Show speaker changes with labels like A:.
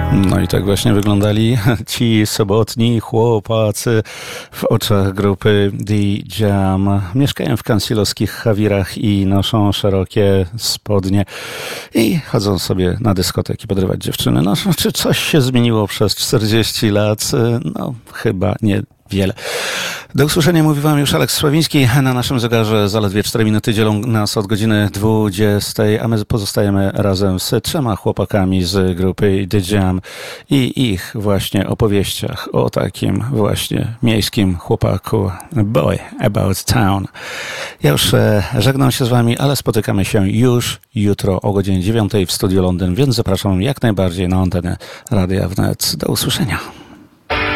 A: No i tak właśnie wyglądali ci sobotni chłopacy w oczach grupy The Jam. Mieszkają w kansilowskich chawirach i noszą szerokie spodnie i chodzą sobie na dyskoteki podrywać dziewczyny. No, czy coś się zmieniło przez 40 lat? No, chyba nie. Wiele. Do usłyszenia mówi wam już Aleks Sławiński. Na naszym zegarze zaledwie 4 minuty dzielą nas od godziny 20, a my pozostajemy razem z 3 chłopakami z grupy The Jam i ich właśnie opowieściach o takim właśnie miejskim chłopaku Boy About Town. Ja już żegnam się z wami, ale spotykamy się już jutro o godzinie 9 w Studiu Londyn, więc zapraszam jak najbardziej na antenę Radia Wnet. Do usłyszenia.